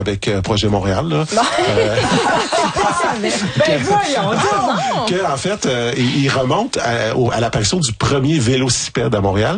avec Projet Montréal, là. Voyons donc! En fait, il remonte à l'apparition du premier vélocipède à Montréal,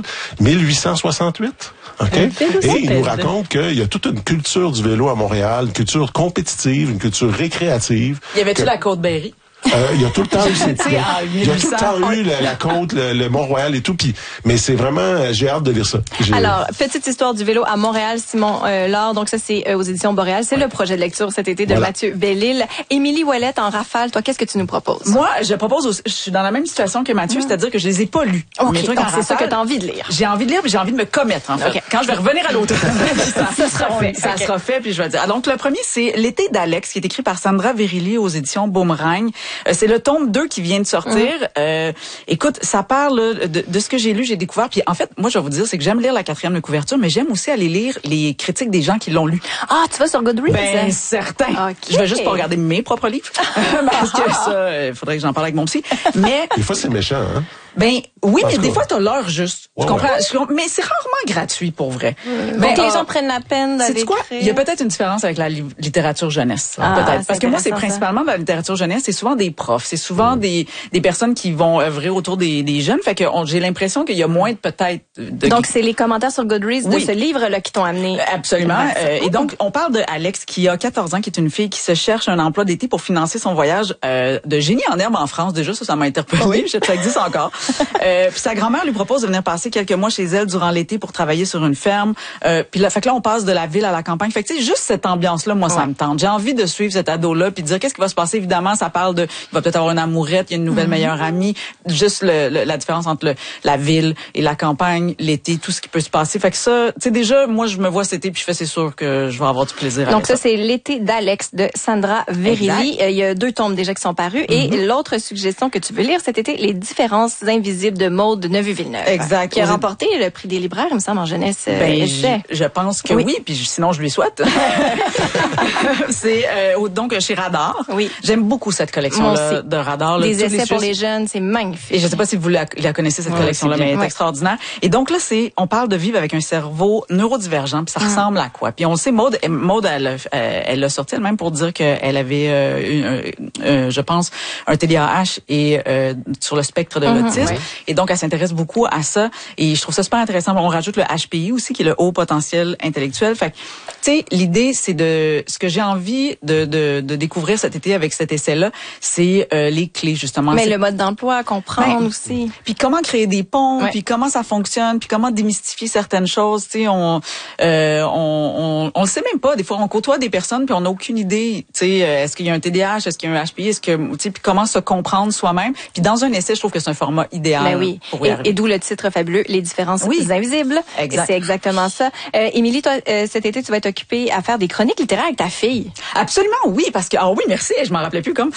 1868. OK? Et il nous raconte qu'il y a toute une culture du vélo à Montréal, une culture compétitive, une culture récréative. Y avait-tu la Côte-Berry? Il y a tout le temps eu il y a tout le temps eu la côte, le Mont-Royal et tout. Mais c'est vraiment, j'ai hâte de lire ça. Alors, petite histoire du vélo à Montréal, Simon Laure. Donc ça, c'est aux éditions Boréal. C'est le projet de lecture cet été de Mathieu Bellil. Émilie Ouellette en rafale. Toi, qu'est-ce que tu nous proposes? Moi, je propose, je suis dans la même situation que Mathieu, c'est-à-dire que je les ai pas lus. Okay, donc c'est ça que tu as envie de lire. J'ai envie de lire, puis j'ai envie de me commettre, en fait. Okay. Quand je vais revenir à l'automne, ça sera fait. Ça sera fait, puis je vais dire. Donc, le premier, c'est L'été d'Alex, qui est écrit par Sandra Verrilli aux éditions Boomerang. C'est le tome 2 qui vient de sortir. Écoute, ça parle de ce que j'ai lu, j'ai découvert. Puis en fait, moi, je vais vous dire, c'est que j'aime lire la 4e de couverture, mais j'aime aussi aller lire les critiques des gens qui l'ont lu. Ah, tu vas sur Goodreads? Ben, certain. Okay. Je vais juste pas regarder mes propres livres. Parce que ça, il faudrait que j'en parle avec mon psy. Mais... Des fois, c'est méchant, hein? Ben oui, mais des fois t'as l'heure juste. Tu comprends? Mais c'est rarement gratuit pour vrai. Donc les gens prennent la peine d'aller écrire. Il y a peut-être une différence avec la littérature jeunesse, peut-être. Parce que moi, c'est principalement de la littérature jeunesse. C'est souvent des profs, c'est souvent des personnes qui vont œuvrer autour des jeunes. Fait que j'ai l'impression qu'il y a moins peut-être. Donc c'est les commentaires sur Goodreads de ce livre-là qui t'ont amené. Absolument. Et donc on parle de Alex qui a 14 ans, qui est une fille qui se cherche un emploi d'été pour financer son voyage de génie en herbe en France. Déjà ça m'a interpellée. Je sais que ça existe encore. Puis sa grand-mère lui propose de venir passer quelques mois chez elle durant l'été pour travailler sur une ferme. Puis là, fait que là, on passe de la ville à la campagne. Fait que tu sais, juste cette ambiance-là, moi, ça me tente. J'ai envie de suivre cet ado-là puis de dire qu'est-ce qui va se passer. Évidemment, ça parle de, il va peut-être avoir une amourette, il y a une nouvelle meilleure amie. Juste la différence entre la ville et la campagne, l'été, tout ce qui peut se passer. Fait que ça, tu sais, déjà, moi, je me vois cet été puis je fais, c'est sûr que je vais avoir du plaisir. Donc ça, c'est L'été d'Alex de Sandra Verrilli. Il y a 2 tomes déjà qui sont parus. Et l'autre suggestion que tu veux lire cet été, Les différences invisibles de Maude de Neuville-Villeneuve. Exact. Qui a remporté le prix des libraires, il me semble, en jeunesse. Je pense que oui, puis sinon je lui souhaite. C'est donc chez Radar. Oui. J'aime beaucoup cette collection-là de Radar. Les essais pour les jeunes, c'est magnifique. Et je sais pas si vous la connaissez, cette collection-là, mais elle est extraordinaire. Et donc là, on parle de vivre avec un cerveau neurodivergent, puis ça ressemble à quoi? Puis on sait, Maude, elle l'a sorti elle-même pour dire qu'elle avait, je pense, un TDAH et sur le spectre de l'autisme. Et donc, elle s'intéresse beaucoup à ça. Et je trouve ça super intéressant. On rajoute le HPI aussi, qui est le haut potentiel intellectuel. Fait que, tu sais, l'idée, c'est ce que j'ai envie de découvrir cet été avec cet essai-là, c'est les clés, justement. Mais le mode d'emploi à comprendre aussi. Puis comment créer des ponts, puis comment ça fonctionne, puis comment démystifier certaines choses. Tu sais, on le sait même pas. Des fois, on côtoie des personnes, puis on n'a aucune idée. Tu sais, est-ce qu'il y a un TDAH, est-ce qu'il y a un HPI, tu sais, puis comment se comprendre soi-même. Puis dans un essai, je trouve que c'est un format idéal. Ben oui. Et d'où le titre fabuleux, Les différences invisibles. Exact. C'est exactement ça. Émilie, toi, cet été, tu vas être occupée à faire des chroniques littéraires avec ta fille. Absolument, oui, parce que oui, merci, je m'en rappelais plus comme.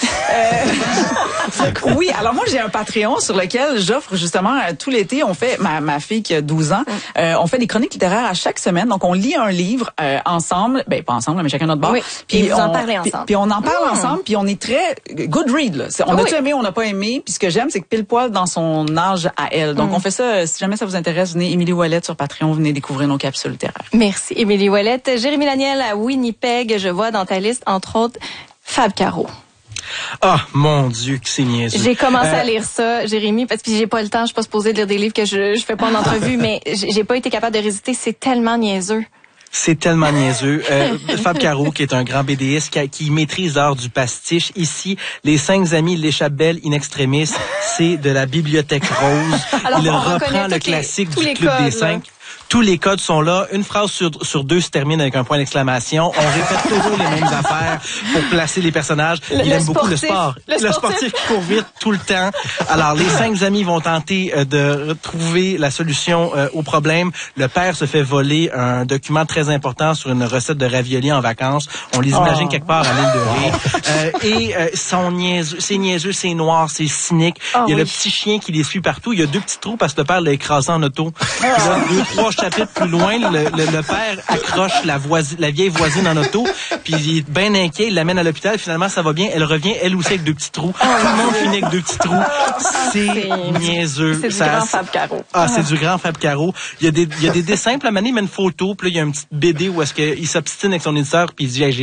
Oui, alors moi j'ai un Patreon sur lequel j'offre justement tout l'été, on fait ma fille qui a 12 ans, on fait des chroniques littéraires à chaque semaine. Donc on lit un livre ensemble, ben pas ensemble, mais chacun notre bord. Oui. Puis vous en parlez ensemble. Puis on en parle ensemble, puis on est très good read là. On a-tu aimé, on n'a pas aimé, puis ce que j'aime c'est que pile poil dans son âge à elle. Donc on fait ça, si jamais ça vous intéresse, venez Émilie Ouellette sur Patreon, venez découvrir nos capsules littéraires. Merci Émilie Ouellette. Jérémy Laniel à Winnipeg, je vois dans ta liste entre autres Fab Caro. Ah, mon Dieu, que c'est niaiseux. J'ai commencé à lire ça, Jérémy, parce que j'ai pas le temps, je suis pas supposée de lire des livres que je fais pas en entrevue, mais j'ai pas été capable de résister, c'est tellement niaiseux. C'est tellement niaiseux. Fab Caro, qui est un grand BDiste, qui maîtrise l'art du pastiche. Ici, Les 5 amis l'échappent belle in extremis, c'est de la Bibliothèque Rose. Alors, il reprend le classique du Club des 5. Tous les codes sont là. Une phrase sur 2 se termine avec un point d'exclamation. On répète toujours les mêmes affaires pour placer les personnages. Il aime beaucoup le sport. Le sportif qui court vite tout le temps. Alors, les 5 amis vont tenter de trouver la solution au problème. Le père se fait voler un document très important sur une recette de raviolis en vacances. On les imagine quelque part à l'île de Ré. C'est niaiseux, c'est noir, c'est cynique. Il y a le petit chien qui les suit partout. Il y a 2 petits trous parce que le père l'a écrasé en auto. 2-3 chapitres plus loin, le père accroche la vieille voisine en auto, puis il est bien inquiet, il l'amène à l'hôpital, finalement ça va bien, elle revient, elle aussi avec 2 petits trous. Tout le monde finit avec 2 petits trous. C'est niaiseux. C'est du grand Fab Caro. Ah, c'est du grand Fab Caro. Il y a des dessins, puis la manée met une photo, puis là il y a un petit BD où est-ce qu'il s'obstine avec son éditeur, puis il dit hey,